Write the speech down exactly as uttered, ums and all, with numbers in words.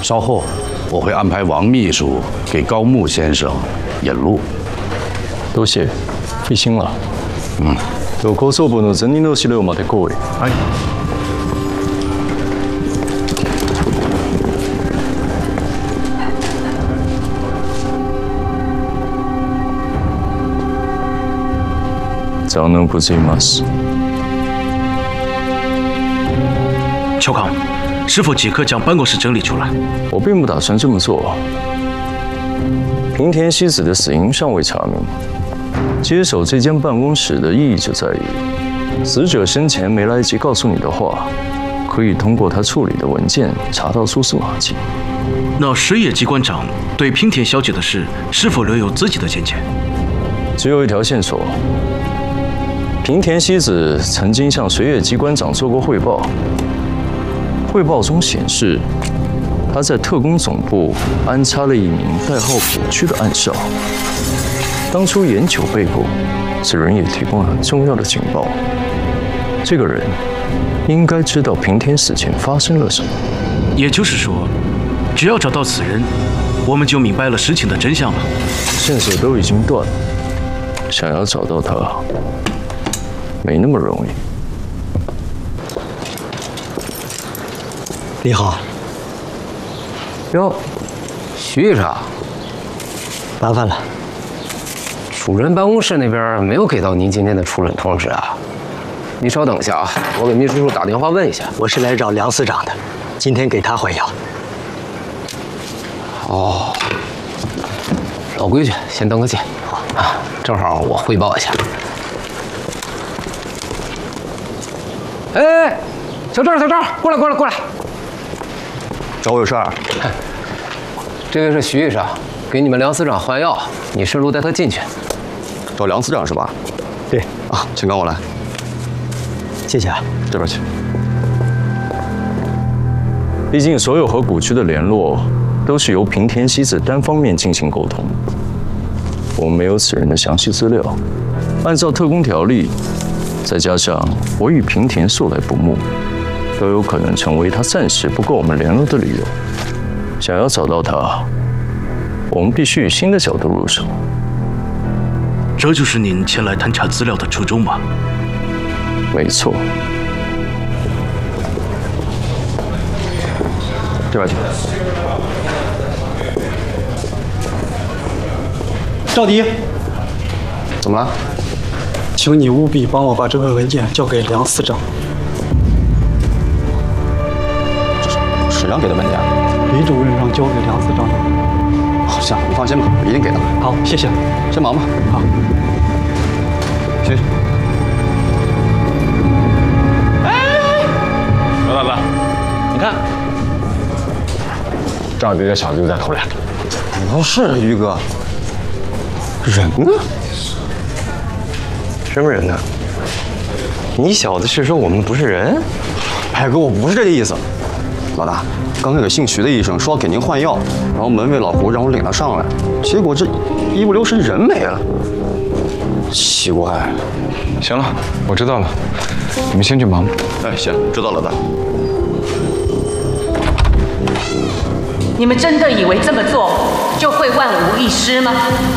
稍后我会安排王秘书给高木先生引路。 多谢，费心了。 嗯。 構想部の前任の資料まで来い。 はい。 ざのございます。 邱康，是否即刻将办公室整理出来？ 我并不打算这么做。平田希子的死因尚未查明。 接手这间办公室的意义就在于，死者生前没来得及告诉你的话，可以通过他处理的文件查到蛛丝马迹。 那水野机关长对平田小姐的事是否留有自己的见解？ 只有一条线索：平田希子曾经向水野机关长做过汇报，汇报中显示，他在特工总部安插了一名代号古区的暗哨。 当初岩久被捕，此人也提供了很重要的情报。这个人应该知道平田死前发生了什么。 也就是说，只要找到此人，我们就明白了事情的真相了。 线索都已经断了，想要找到他，没那么容易。 你好。哟，徐医生，麻烦了。 主任办公室那边没有给到您今天的出诊通知啊，你稍等一下啊，我给秘书处打电话问一下。 我是来找梁司长的，今天给他换药。 哦，老规矩，先登个记。好啊，正好我汇报一下。哎，小赵，小赵，过来，过来，过来， 找我有事儿？ 这位是徐医生，给你们梁司长换药，你顺路带他进去。 找梁司长是吧？ 对啊，请跟我来。 谢谢啊， 这边请。 毕竟所有和古区的联络都是由平田希子单方面进行沟通，我们没有此人的详细资料。按照特工条例，再加上我与平田素来不睦，都有可能成为他暂时不跟我们联络的理由。想要找到他，我们必须以新的角度入手。 这就是您前来探查资料的初衷吗？ 没错。 这边请。 赵迪， 怎么了？ 请你务必帮我把这份文件交给梁司长。 谁让给的文件？ 李主任让交给梁司长的。 好，行，你放心吧，我一定给他。 好，谢谢。 先忙吧。 好。 行。 哎，老大哥，你看，赵迪这小子就在头里。 哦，是于哥。人呢？ 什么人呢？你小子是说我们不是人？ 哎哥，我不是这个意思。老大。 刚那个姓徐的医生说要给您换药，然后门卫老胡让我领他上来，结果这一不留神人没了，奇怪。 行了，我知道了，你们先去忙吧。 哎，行，知道了的。 你们真的以为这么做就会万无一失吗？